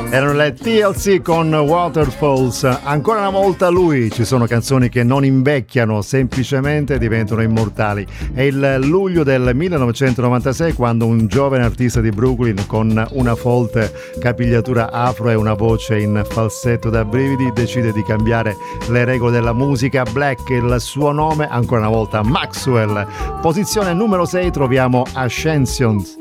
Erano le TLC con Waterfalls. Ancora una volta lui. Ci sono canzoni che non invecchiano, semplicemente diventano immortali. È il luglio del 1996 quando un giovane artista di Brooklyn con una folte capigliatura afro e una voce in falsetto da brividi decide di cambiare le regole della musica black. Il suo nome, ancora una volta, Maxwell. Posizione numero 6 troviamo Ascensions.